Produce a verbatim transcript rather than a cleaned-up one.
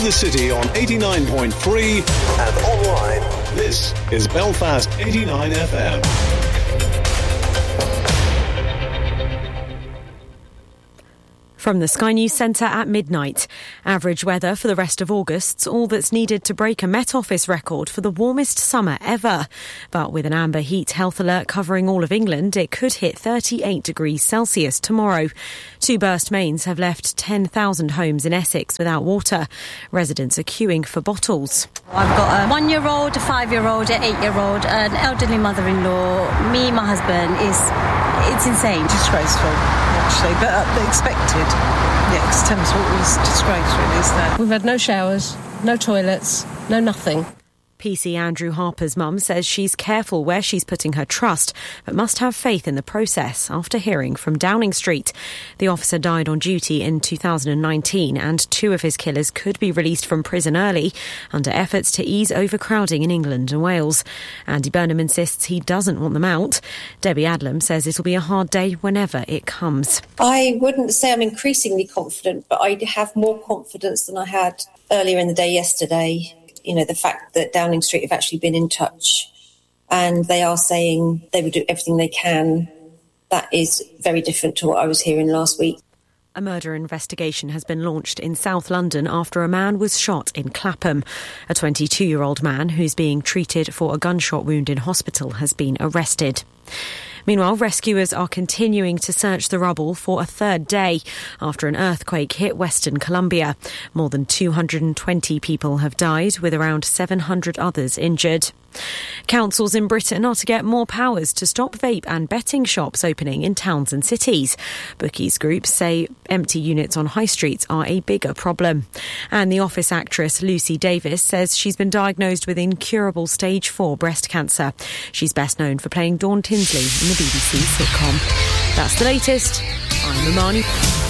the city on eighty-nine point three and online. This is Belfast eighty-nine F M. From the Sky News Centre at midnight. Average weather for the rest of August's all that's needed to break a Met Office record for the warmest summer ever. But with an amber heat health alert covering all of England, it could hit thirty-eight degrees Celsius tomorrow. Two burst mains have left ten thousand homes in Essex without water. Residents are queuing for bottles. I've got a one-year-old, a five-year-old, an eight-year-old, an elderly mother-in-law. Me, my husband, is it's insane. Disgraceful, actually, but uh, expected. Yeah, because Thames Water is disgrace, really, isn't it? We've had no showers, no toilets, no nothing. P C Andrew Harper's mum says she's careful where she's putting her trust, but must have faith in the process after hearing from Downing Street. The officer died on duty in two thousand nineteen and two of his killers could be released from prison early under efforts to ease overcrowding in England and Wales. Andy Burnham insists he doesn't want them out. Debbie Adlam says it'll be a hard day whenever it comes. I wouldn't say I'm increasingly confident, but I have more confidence than I had earlier in the day yesterday. You know, the fact that Downing Street have actually been in touch and they are saying they would do everything they can, that is very different to what I was hearing last week. A murder investigation has been launched in South London after a man was shot in Clapham. A twenty-two-year-old man who's being treated for a gunshot wound in hospital has been arrested. Meanwhile, rescuers are continuing to search the rubble for a third day after an earthquake hit Western Colombia. More than two hundred twenty people have died, with around seven hundred others injured. Councils in Britain are to get more powers to stop vape and betting shops opening in towns and cities. Bookies groups say empty units on high streets are a bigger problem. And the Office actress Lucy Davis says she's been diagnosed with incurable stage four breast cancer. She's best known for playing Dawn Tinsley in the B B C sitcom. That's the latest. I'm Imani.